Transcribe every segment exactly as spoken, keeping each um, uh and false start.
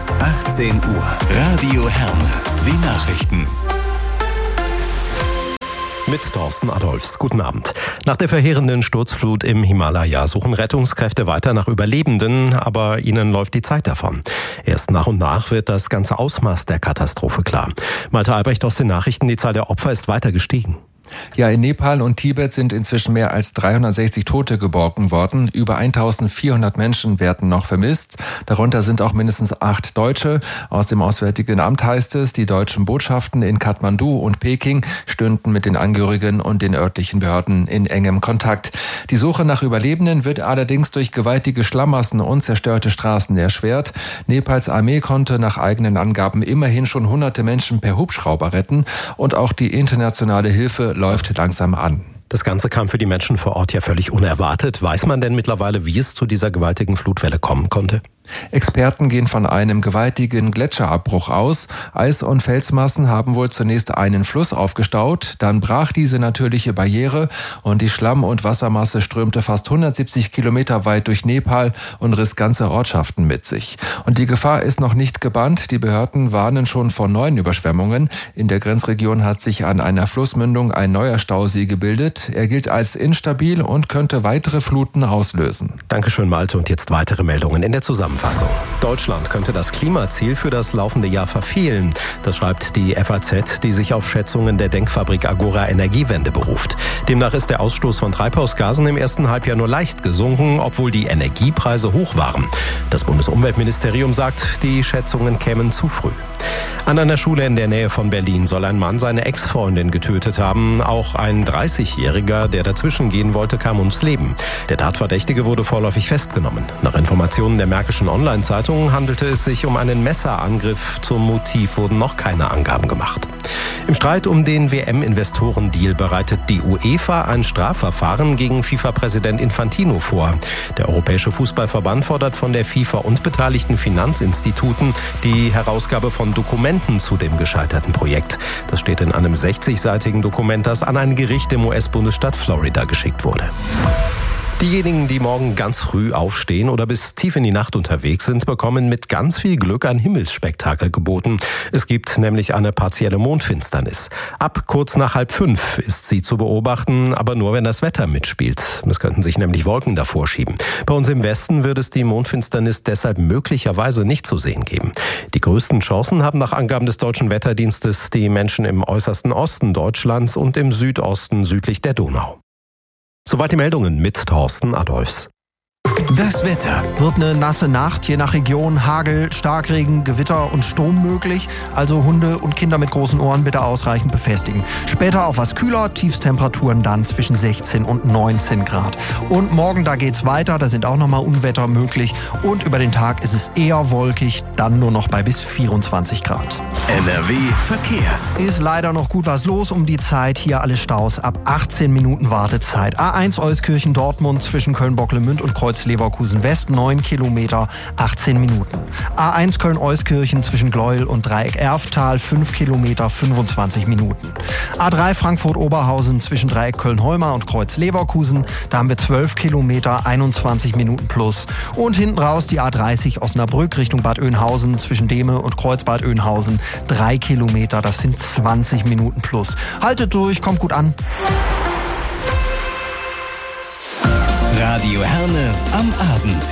ist achtzehn Uhr. Radio Herne. Die Nachrichten. Mit Thorsten Adolfs. Guten Abend. Nach der verheerenden Sturzflut im Himalaya suchen Rettungskräfte weiter nach Überlebenden, aber ihnen läuft die Zeit davon. Erst nach und nach wird das ganze Ausmaß der Katastrophe klar. Malte Albrecht aus den Nachrichten, die Zahl der Opfer ist weiter gestiegen. Ja, in Nepal und Tibet sind inzwischen mehr als dreihundertsechzig Tote geborgen worden. Über eintausendvierhundert Menschen werden noch vermisst. Darunter sind auch mindestens acht Deutsche. Aus dem Auswärtigen Amt heißt es, die deutschen Botschaften in Kathmandu und Peking stünden mit den Angehörigen und den örtlichen Behörden in engem Kontakt. Die Suche nach Überlebenden wird allerdings durch gewaltige Schlamassen und zerstörte Straßen erschwert. Nepals Armee konnte nach eigenen Angaben immerhin schon hunderte Menschen per Hubschrauber retten. Und auch die internationale Hilfe läuft langsam an. Das Ganze kam für die Menschen vor Ort ja völlig unerwartet. Weiß man denn mittlerweile, wie es zu dieser gewaltigen Flutwelle kommen konnte? Experten gehen von einem gewaltigen Gletscherabbruch aus. Eis- und Felsmassen haben wohl zunächst einen Fluss aufgestaut. Dann brach diese natürliche Barriere und die Schlamm- und Wassermasse strömte fast hundertsiebzig Kilometer weit durch Nepal und riss ganze Ortschaften mit sich. Und die Gefahr ist noch nicht gebannt. Die Behörden warnen schon vor neuen Überschwemmungen. In der Grenzregion hat sich an einer Flussmündung ein neuer Stausee gebildet. Er gilt als instabil und könnte weitere Fluten auslösen. Dankeschön, Malte. Und jetzt weitere Meldungen in der Zusammenfassung. Deutschland könnte das Klimaziel für das laufende Jahr verfehlen. Das schreibt die F A Z, die sich auf Schätzungen der Denkfabrik Agora Energiewende beruft. Demnach ist der Ausstoß von Treibhausgasen im ersten Halbjahr nur leicht gesunken, obwohl die Energiepreise hoch waren. Das Bundesumweltministerium sagt, die Schätzungen kämen zu früh. An einer Schule in der Nähe von Berlin soll ein Mann seine Ex-Freundin getötet haben. Auch ein dreißigjähriger, der dazwischen gehen wollte, kam ums Leben. Der Tatverdächtige wurde vorläufig festgenommen. Nach Informationen der Märkischen Online-Zeitung handelte es sich um einen Messerangriff. Zum Motiv wurden noch keine Angaben gemacht. Im Streit um den W M-Investorendeal bereitet die UEFA ein Strafverfahren gegen FIFA-Präsident Infantino vor. Der Europäische Fußballverband fordert von der FIFA und beteiligten Finanzinstituten die Herausgabe von Dokumenten zu dem gescheiterten Projekt. Das steht in einem sechzigseitigen Dokument, das an ein Gericht im U S-Bundesstaat Florida geschickt wurde. Diejenigen, die morgen ganz früh aufstehen oder bis tief in die Nacht unterwegs sind, bekommen mit ganz viel Glück ein Himmelsspektakel geboten. Es gibt nämlich eine partielle Mondfinsternis. Ab kurz nach halb fünf ist sie zu beobachten, aber nur, wenn das Wetter mitspielt. Es könnten sich nämlich Wolken davor schieben. Bei uns im Westen wird es die Mondfinsternis deshalb möglicherweise nicht zu sehen geben. Die größten Chancen haben nach Angaben des Deutschen Wetterdienstes die Menschen im äußersten Osten Deutschlands und im Südosten südlich der Donau. Soweit die Meldungen mit Thorsten Adolfs. Das Wetter. Wird eine nasse Nacht, je nach Region Hagel, Starkregen, Gewitter und Sturm möglich. Also Hunde und Kinder mit großen Ohren bitte ausreichend befestigen. Später auch was kühler, Tiefstemperaturen dann zwischen sechzehn und neunzehn Grad. Und morgen, da geht's weiter, da sind auch nochmal Unwetter möglich. Und über den Tag ist es eher wolkig, dann nur noch bei bis vierundzwanzig Grad. N R W Verkehr. Ist leider noch gut was los um die Zeit. Hier alle Staus ab achtzehn Minuten Wartezeit. A eins Euskirchen-Dortmund zwischen Köln-Bocklemünd und Kreuz-Leverkusen West, neun Kilometer, achtzehn Minuten. A eins Köln-Euskirchen zwischen Gleuel und Dreieck-Erftal, fünf Kilometer, fünfundzwanzig Minuten. A drei Frankfurt-Oberhausen zwischen Dreieck Köln-Holmer und Kreuz-Leverkusen, da haben wir zwölf Kilometer, einundzwanzig Minuten plus. Und hinten raus die A dreißig Osnabrück Richtung Bad Oeynhausen zwischen Dehme und Kreuzbad Oeynhausen, drei Kilometer, das sind zwanzig Minuten plus. Haltet durch, kommt gut an. Radio Herne am Abend.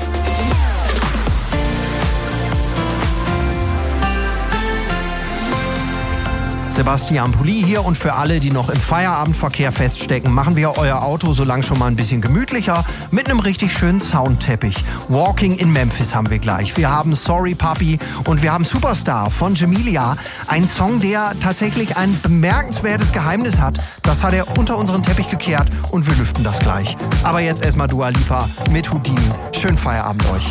Sebastian Pulli hier und für alle, die noch im Feierabendverkehr feststecken, machen wir euer Auto so lang schon mal ein bisschen gemütlicher mit einem richtig schönen Soundteppich. Walking in Memphis haben wir gleich. Wir haben Sorry Papi und wir haben Superstar von Jamilia. Ein Song, der tatsächlich ein bemerkenswertes Geheimnis hat. Das hat er unter unseren Teppich gekehrt und wir lüften das gleich. Aber jetzt erstmal Dua Lipa mit Houdini. Schönen Feierabend euch.